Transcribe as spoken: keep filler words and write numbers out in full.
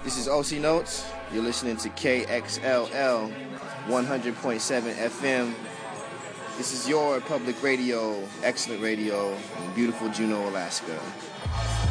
This is O C Notes. You're listening to K X L L one hundred point seven F M. This is your public radio, excellent radio in beautiful Juneau, Alaska.